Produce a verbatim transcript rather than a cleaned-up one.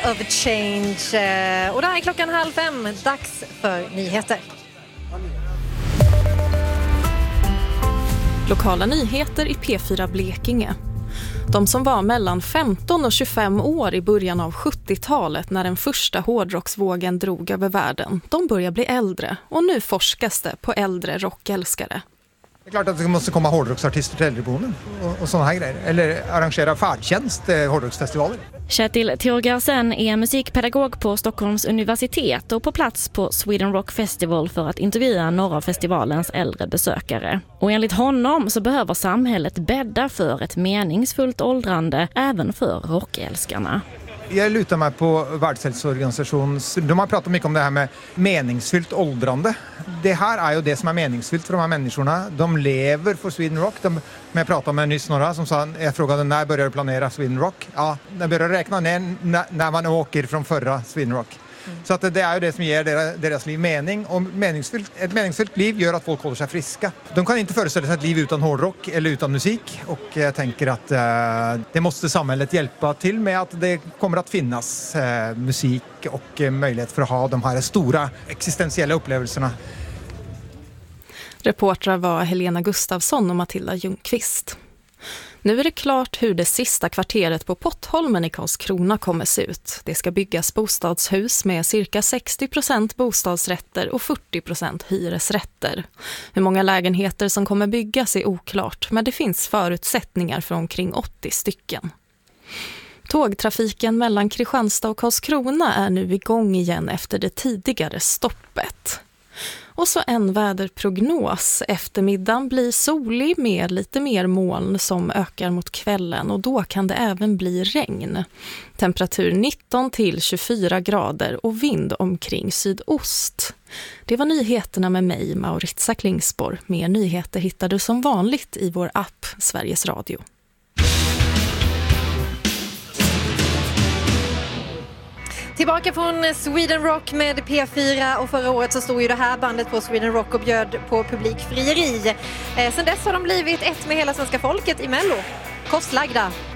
of Change. Och där är klockan halv fem. Dags för nyheter. Lokala nyheter i P fyra Blekinge. De som var mellan femton och tjugofem år i början av sjuttiotalet när den första hårdrocksvågen drog över världen, de börjar bli äldre och nu forskas det på äldre rockälskare. Det är klart att det måste komma hårdrocksartister till äldreboenden och, och sådana här grejer. Eller arrangera färdtjänst, eh, hårdrocksfestivaler. Kjetil Thorgarsen är musikpedagog på Stockholms universitet och på plats på Sweden Rock Festival för att intervjua några av festivalens äldre besökare. Och enligt honom så behöver samhället bädda för ett meningsfullt åldrande även för rockälskarna. Jag lutar mig på Världshälsoorganisationen. De har pratat mycket om det här med meningsfyllt åldrande. Det här är ju det som är meningsfyllt för de här människorna. De lever för Sweden Rock. De, jag pratade med nyss några som sa, jag frågade när börjar du planera Sweden Rock? Ja, när börjar räkna ner när, när man åker från förra Sweden Rock. Mm. Så att det är ju det som ger deras, deras liv mening. Och meningsfyllt, ett meningsfyllt liv gör att folk håller sig friska. De kan inte föreställa sig ett liv utan hårdrock eller utan musik. Och jag tänker att eh, det måste samhället hjälpa till med att det kommer att finnas eh, musik och eh, möjlighet för att ha de här stora existentiella upplevelserna. Reportrar var Helena Gustafsson och Matilda Ljungqvist. Nu är det klart hur det sista kvarteret på Pottholmen i Karlskrona kommer se ut. Det ska byggas bostadshus med cirka sextio procent bostadsrätter och fyrtio procent hyresrätter. Hur många lägenheter som kommer byggas är oklart, men det finns förutsättningar för omkring åttio stycken. Tågtrafiken mellan Kristianstad och Karlskrona är nu igång igen efter det tidigare stoppet. Och så en väderprognos. Eftermiddagen blir solig med lite mer moln som ökar mot kvällen och då kan det även bli regn. Temperatur nitton till tjugofyra grader och vind omkring sydost. Det var nyheterna med mig, Mauritia Klingsborg. Mer nyheter hittar du som vanligt i vår app Sveriges Radio. Tillbaka från Sweden Rock med P fyra och förra året så stod ju det här bandet på Sweden Rock och bjöd på publikfrieri. Eh, sen dess har de blivit ett med hela svenska folket i Mello. Kostlagda.